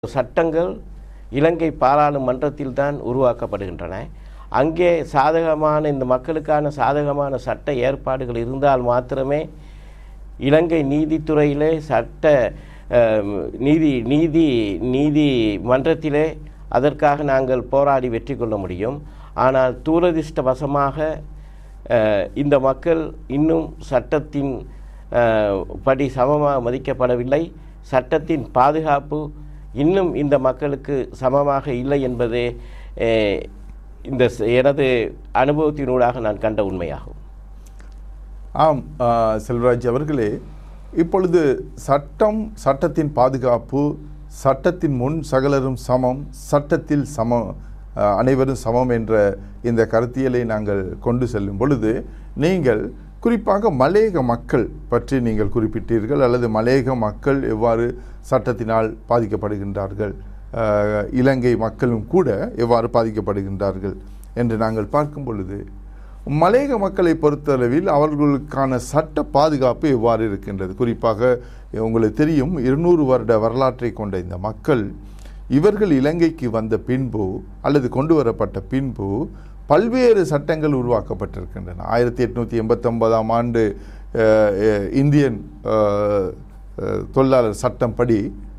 சட்டங்கள் இலங்கை பாராளுமன்றத்தில் தான் உருவாக்கப்படுகின்றன. அங்கே சாதகமான இந்த மக்களுக்கான சாதகமான சட்ட ஏற்பாடுகள் இருந்தால் மாத்திரமே இலங்கை நீதித்துறையிலே சட்ட நீதிமன்றத்திலே அதற்காக நாங்கள் போராடி வெற்றி கொள்ள முடியும். ஆனால் துரதிர்ஷ்டவசமாக இந்த மக்கள் இன்னும் சட்டத்தின் படி சமமாக மதிக்கப்படவில்லை. சட்டத்தின் பாதுகாப்பு இன்னும் இந்த மக்களுக்கு சமமாக இல்லை என்பதே இந்த எனது அனுபவத்தினூடாக நான் கண்ட உண்மையாகும். ஆம் செல்வராஜ் அவர்களே, இப்பொழுது சட்டத்தின் பாதுகாப்பு, சட்டத்தின் முன் சகலரும் சமம், சட்டத்தில் அனைவரும் சமம் என்ற இந்த கருத்தியலை நாங்கள் கொண்டு செல்லும் பொழுது நீங்கள் குறிப்பாக மலையக மக்கள் பற்றி நீங்கள் குறிப்பிட்டீர்கள். அல்லது மலையக மக்கள் எவ்வாறு சட்டத்தினால் பாதிக்கப்படுகின்றார்கள், இலங்கை மக்களும் கூட எவ்வாறு பாதிக்கப்படுகின்றார்கள் என்று நாங்கள் பார்க்கும் பொழுது மலையக மக்களை பொறுத்தளவில் அவர்களுக்கான சட்ட பாதுகாப்பு எவ்வாறு இருக்கின்றது? குறிப்பாக உங்களுக்கு தெரியும், 200 வருட வரலாற்றை கொண்ட இந்த மக்கள் இவர்கள் இலங்கைக்கு வந்த பின்பு அல்லது கொண்டு வரப்பட்ட பின்பு பல்வேறு சட்டங்கள் உருவாக்கப்பட்டிருக்கின்றன. 1889ஆம் ஆண்டு இந்தியன் தொழிலாளர் சட்டம் படி,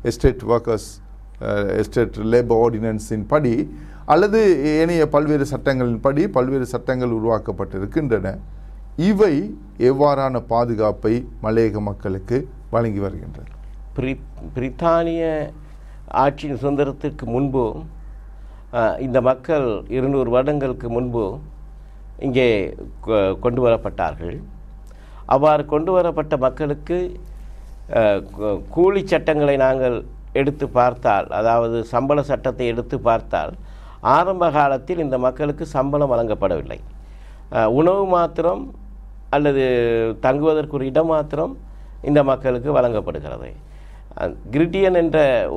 எஸ்டேட் லேபர் ஆர்டினன்ஸின் படி அல்லது ஏனைய பல்வேறு சட்டங்களின் படி பல்வேறு சட்டங்கள் உருவாக்கப்பட்டிருக்கின்றன. இவை எவ்வாறான பாதுகாப்பை மலையக மக்களுக்கு வழங்கி வருகின்றன? பிரித்தானிய ஆட்சியின் சுதந்திரத்திற்கு முன்பு இந்த மக்கள் 200 வருடங்களுக்கு முன்பு இங்கே கொண்டு வரப்பட்டார்கள். அவ்வாறு கொண்டு வரப்பட்ட மக்களுக்கு கூலி சட்டங்களை நாங்கள் எடுத்து பார்த்தால், அதாவது சம்பள சட்டத்தை எடுத்து பார்த்தால், ஆரம்ப காலத்தில் இந்த மக்களுக்கு சம்பளம் வழங்கப்படவில்லை. உணவு மாத்திரம் அல்லது தங்குவதற்கு ஒரு இடம் மாத்திரம் இந்த மக்களுக்கு வழங்கப்படுகிறது. கிரிட்டியன் என்ற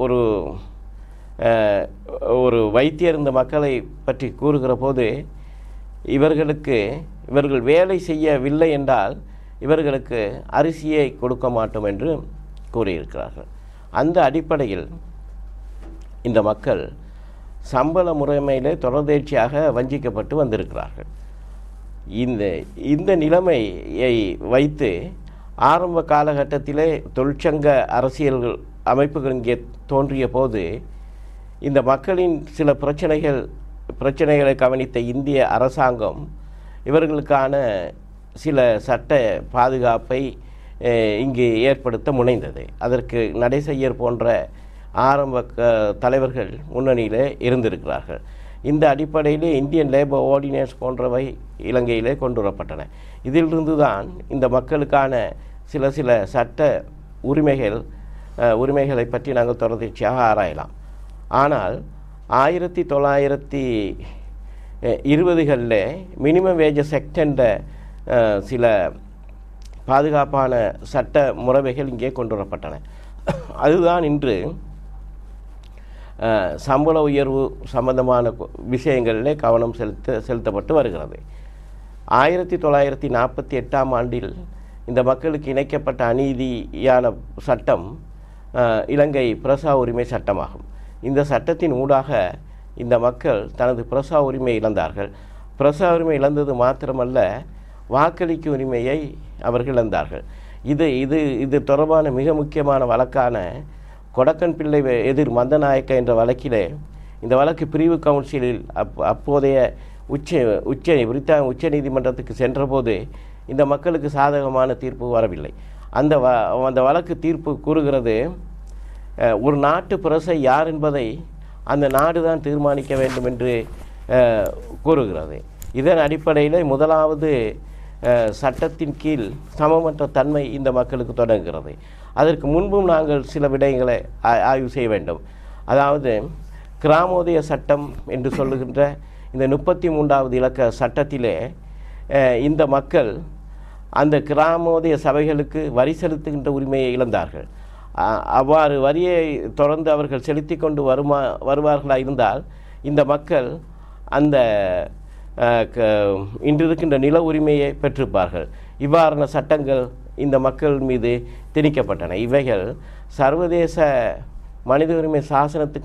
ஒரு வைத்தியர் இந்த மக்களை பற்றி கூறுகிற போது இவர்கள் வேலை செய்யவில்லை என்றால் இவர்களுக்கு அரிசியை கொடுக்க மாட்டோம் என்று கூறியிருக்கிறார்கள். அந்த அடிப்படையில் இந்த மக்கள் சம்பள முறைமையிலே தொடர்ந்தேர்ச்சியாக வஞ்சிக்கப்பட்டு வந்திருக்கிறார்கள். இந்த நிலைமையை வைத்து ஆரம்ப காலகட்டத்திலே தொழிற்சங்க அரசியல்கள் அமைப்புகள் இங்கே தோன்றிய போது இந்த மக்களின் சில பிரச்சனைகளை கவனித்த இந்திய அரசாங்கம் இவர்களுக்கான சில சட்ட பாதுகாப்பை இங்கு ஏற்படுத்த முனைந்தது. அதற்கு நடைசெய்யர் போன்ற ஆரம்ப தலைவர்கள் முன்னணியிலே இருந்திருக்கிறார்கள். இந்த அடிப்படையிலே இந்தியன் லேபர் ஆர்டினன்ஸ் போன்றவை இலங்கையிலே கொண்டு வரப்பட்டன. இதிலிருந்து தான் இந்த மக்களுக்கான சில சட்ட உரிமைகளை பற்றி நாங்கள் தொடர்ச்சியாக ஆராயலாம். ஆனால் 1920களில் மினிமம் வேஜஸ் ஆக்ட் என்ற சில பாதுகாப்பான சட்ட முறைமைகள் இங்கே கொண்டு வரப்பட்டன. அதுதான் இன்று சம்பள உயர்வு சம்பந்தமான விஷயங்களிலே கவனம் செலுத்தப்பட்டு வருகிறது. 1948ஆம் ஆண்டில் இந்த மக்களுக்கு இணைக்கப்பட்ட அநீதியான சட்டம் இலங்கை பிரசா உரிமை சட்டமாகும். இந்த சட்டத்தின் ஊடாக இந்த மக்கள் தனது பிரசா உரிமை இழந்தார்கள். பிரசா உரிமை இழந்தது மாத்திரமல்ல, வாக்களிக்கும் உரிமையை அவர்கள் இழந்தார்கள். இது தொடர்பான மிக முக்கியமான வழக்கான கொடக்கன் பிள்ளை எதிர் மந்தநாயக்க என்ற வழக்கிலே இந்த வழக்கு பிரிவு கவுன்சிலில் அப்போதைய பிரித்தானிய உச்ச நீதிமன்றத்துக்கு சென்றபோது இந்த மக்களுக்கு சாதகமான தீர்ப்பு வரவில்லை. அந்த வழக்கு தீர்ப்பு கூறுகிறது, ஒரு நாட்டு பிரசை யார் என்பதை அந்த நாடு தான் தீர்மானிக்க வேண்டும் என்று கூறுகிறது. இதன் அடிப்படையில் முதலாவது சட்டத்தின் கீழ் சமமற்ற தன்மை இந்த மக்களுக்கு தொடங்குகிறது. அதற்கு முன்பும் நாங்கள் சில விடயங்களை ஆய்வு செய்ய வேண்டும். அதாவது கிராமோதய சட்டம் என்று சொல்லுகின்ற இந்த 33வது இலக்க சட்டத்திலே இந்த மக்கள் அந்த கிராமோதய சபைகளுக்கு வரி செலுத்துகின்ற உரிமையை இழந்தார்கள். அவ்வாறு வரியை தொடர்ந்து அவர்கள் செலுத்தி கொண்டு வருவார்களாக இருந்தால் இந்த மக்கள் அந்த இன்று இருக்கின்ற நில உரிமையை பெற்றிருப்பார்கள். இவ்வாறான சட்டங்கள் இந்த மக்கள் மீது திணிக்கப்பட்டன. இவைகள் சர்வதேச மனித உரிமை சாசனத்துக்கு